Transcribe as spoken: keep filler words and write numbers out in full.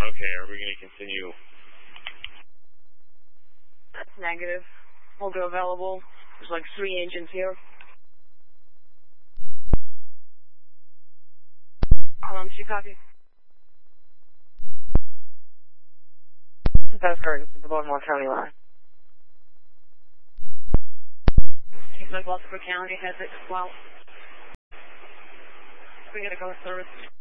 Okay, are we going to continue? That's negative. Hold available. There's like three agents here. Um, she copy. That's correct. This is the Baltimore County line. Seems like Baltimore County has it. Well, we gotta go to service.